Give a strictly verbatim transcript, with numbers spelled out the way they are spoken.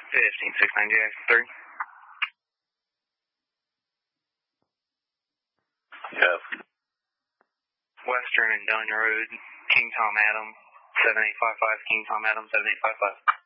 fifteen six nine J X three. Yes. Western and Dunn Road, King Tom Adam, seven eight five five, King Tom Adam, seven eight five five.